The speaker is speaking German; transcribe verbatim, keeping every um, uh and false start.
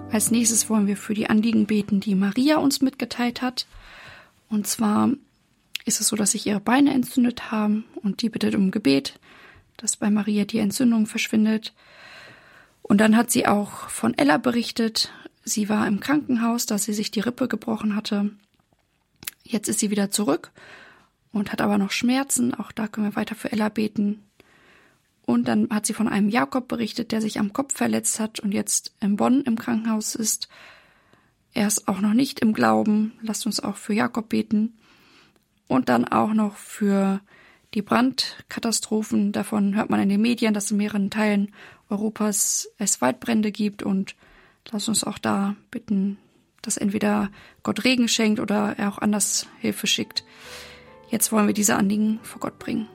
Als nächstes wollen wir für die Anliegen beten, die Maria uns mitgeteilt hat. Und zwar ist es so, dass sich ihre Beine entzündet haben und die bittet um Gebet, dass bei Maria die Entzündung verschwindet. Und dann hat sie auch von Ella berichtet. Sie war im Krankenhaus, dass sie sich die Rippe gebrochen hatte. Jetzt ist sie wieder zurück und hat aber noch Schmerzen. Auch da können wir weiter für Ella beten. Und dann hat sie von einem Jakob berichtet, der sich am Kopf verletzt hat und jetzt in Bonn im Krankenhaus ist. Er ist auch noch nicht im Glauben. Lasst uns auch für Jakob beten. Und dann auch noch für die Brandkatastrophen. Davon hört man in den Medien, dass in mehreren Teilen Europas es Waldbrände gibt. Und lasst uns auch da bitten, dass entweder Gott Regen schenkt oder er auch anders Hilfe schickt. Jetzt wollen wir diese Anliegen vor Gott bringen.